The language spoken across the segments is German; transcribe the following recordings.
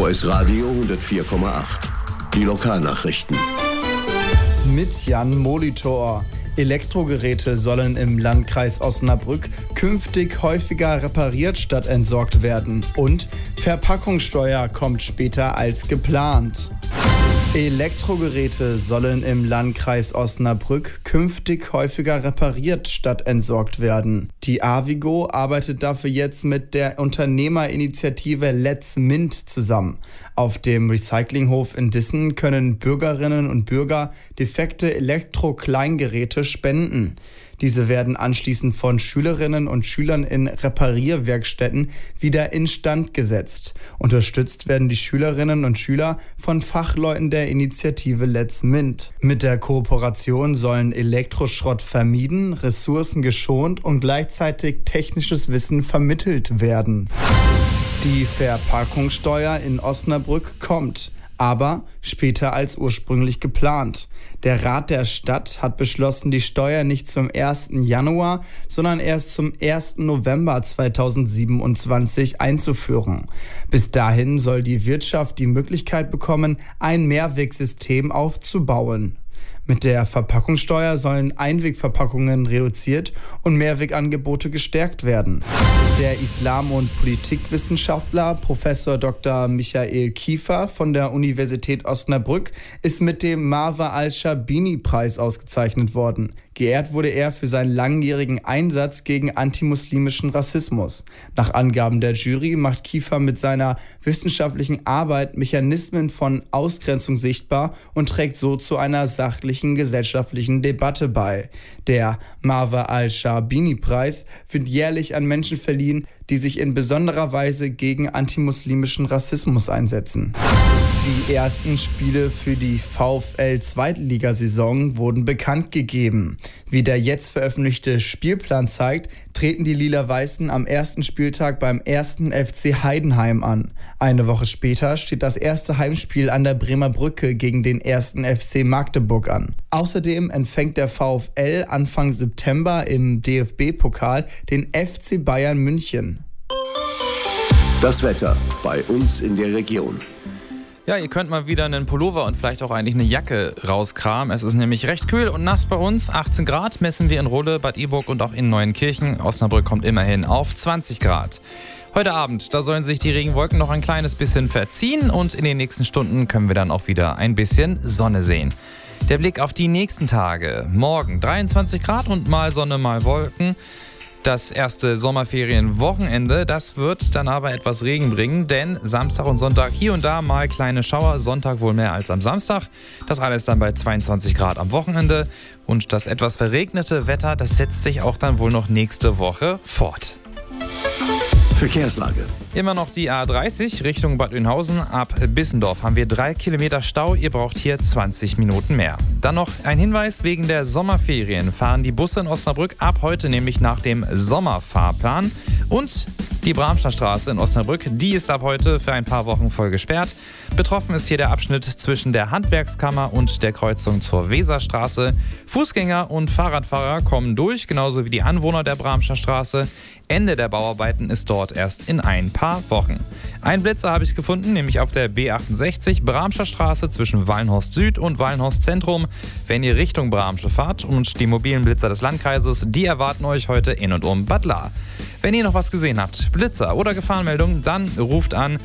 OS Radio 104,8. Die Lokalnachrichten. Mit Jan Molitor. Elektrogeräte sollen im Landkreis Osnabrück künftig häufiger repariert statt entsorgt werden. Und Verpackungssteuer kommt später als geplant. Elektrogeräte sollen im Landkreis Osnabrück künftig häufiger repariert statt entsorgt werden. Die Avigo arbeitet dafür jetzt mit der Unternehmerinitiative Let's Mint zusammen. Auf dem Recyclinghof in Dissen können Bürgerinnen und Bürger defekte Elektro-Kleingeräte spenden. Diese werden anschließend von Schülerinnen und Schülern in Reparierwerkstätten wieder instand gesetzt. Unterstützt werden die Schülerinnen und Schüler von Fachleuten der Initiative Let's Mint. Mit der Kooperation sollen Elektroschrott vermieden, Ressourcen geschont und gleichzeitig technisches Wissen vermittelt werden. Die Verpackungssteuer in Osnabrück kommt, aber später als ursprünglich geplant. Der Rat der Stadt hat beschlossen, die Steuer nicht zum 1. Januar, sondern erst zum 1. November 2027 einzuführen. Bis dahin soll die Wirtschaft die Möglichkeit bekommen, ein Mehrwegsystem aufzubauen. Mit der Verpackungssteuer sollen Einwegverpackungen reduziert und Mehrwegangebote gestärkt werden. Der Islam- und Politikwissenschaftler Professor Dr. Michael Kiefer von der Universität Osnabrück ist mit dem Marwa al-Schabini-Preis ausgezeichnet worden. Geehrt wurde er für seinen langjährigen Einsatz gegen antimuslimischen Rassismus. Nach Angaben der Jury macht Kiefer mit seiner wissenschaftlichen Arbeit Mechanismen von Ausgrenzung sichtbar und trägt so zu einer sachlichen gesellschaftlichen Debatte bei. Der Marwa al-Schabini-Preis wird jährlich an Menschen verliehen, die sich in besonderer Weise gegen antimuslimischen Rassismus einsetzen. Die ersten Spiele für die VfL-Zweitligasaison wurden bekannt gegeben. Wie der jetzt veröffentlichte Spielplan zeigt, treten die Lila-Weißen am ersten Spieltag beim 1. FC Heidenheim an. Eine Woche später steht das erste Heimspiel an der Bremer Brücke gegen den 1. FC Magdeburg an. Außerdem empfängt der VfL Anfang September im DFB-Pokal den FC Bayern München. Das Wetter bei uns in der Region. Ja, ihr könnt mal wieder einen Pullover und vielleicht auch eigentlich eine Jacke rauskramen. Es ist nämlich recht kühl und nass bei uns. 18 Grad messen wir in Rolle, Bad Iburg und auch in Neuenkirchen. Osnabrück kommt immerhin auf 20 Grad. Heute Abend, da sollen sich die Regenwolken noch ein kleines bisschen verziehen und in den nächsten Stunden können wir dann auch wieder ein bisschen Sonne sehen. Der Blick auf die nächsten Tage. Morgen 23 Grad und mal Sonne, mal Wolken. Das erste Sommerferienwochenende, das wird dann aber etwas Regen bringen, denn Samstag und Sonntag hier und da mal kleine Schauer, Sonntag wohl mehr als am Samstag. Das alles dann bei 22 Grad am Wochenende und das etwas verregnete Wetter, das setzt sich auch dann wohl noch nächste Woche fort. Verkehrslage. Immer noch die A30 Richtung Bad Oeynhausen. Ab Bissendorf haben wir 3 Kilometer Stau. Ihr braucht hier 20 Minuten mehr. Dann noch ein Hinweis: Wegen der Sommerferien fahren die Busse in Osnabrück ab heute nämlich nach dem Sommerfahrplan. Und die Bramscher Straße in Osnabrück, die ist ab heute für ein paar Wochen voll gesperrt. Betroffen ist hier der Abschnitt zwischen der Handwerkskammer und der Kreuzung zur Weserstraße. Fußgänger und Fahrradfahrer kommen durch, genauso wie die Anwohner der Bramscher Straße. Ende der Bauarbeiten ist dort erst in ein paar Wochen. Einen Blitzer habe ich gefunden, nämlich auf der B68 Bramscher Straße zwischen Wallenhorst Süd und Wallenhorst Zentrum. Wenn ihr Richtung Bramsche fahrt, und die mobilen Blitzer des Landkreises, die erwarten euch heute in und um Bad Lahr. Wenn ihr noch was gesehen habt, Blitzer oder Gefahrenmeldung, dann ruft an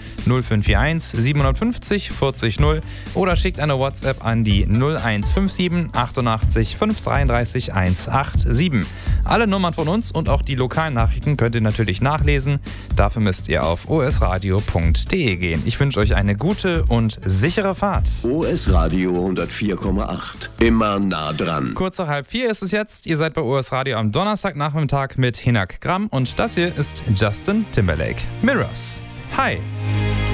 0541 750 40 0 oder schickt eine WhatsApp an die 0157 88 533 187. Alle Nummern von uns und auch die lokalen Nachrichten könnt ihr natürlich nachlesen. Dafür müsst ihr auf osradio.de gehen. Ich wünsche euch eine gute und sichere Fahrt. OS Radio 104,8. Immer nah dran. Kurz nach 3:30 ist es jetzt. Ihr seid bei OS Radio am Donnerstagnachmittag mit Hinak Gramm und das hier ist Justin Timberlake. Mirrors. Hi.